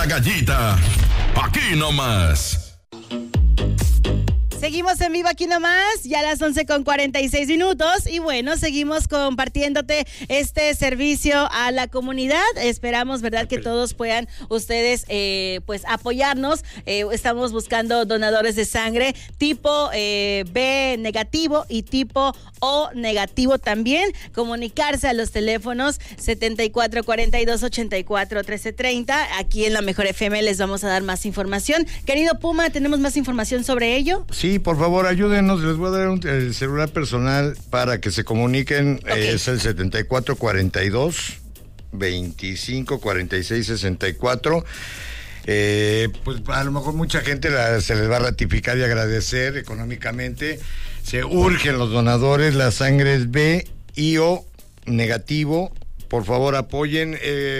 La Gallita, aquí nomás. Seguimos en vivo aquí nomás, ya a las 11:46 y bueno, seguimos compartiéndote este servicio a la comunidad. Esperamos, ¿verdad?, que todos puedan ustedes pues apoyarnos. Estamos buscando donadores de sangre tipo B negativo y tipo O negativo también. Comunicarse a los teléfonos 7442-84-1330. Aquí en La Mejor FM les vamos a dar más información. Querido Puma, ¿tenemos más información sobre ello? Sí, por favor, ayúdenos. Les voy a dar el celular personal para que se comuniquen. Okay. Es el 7442-254664. Pues a lo mejor mucha gente se les va a ratificar y agradecer económicamente. Se urgen los donadores, la sangre es B y O negativo. Por favor, apoyen.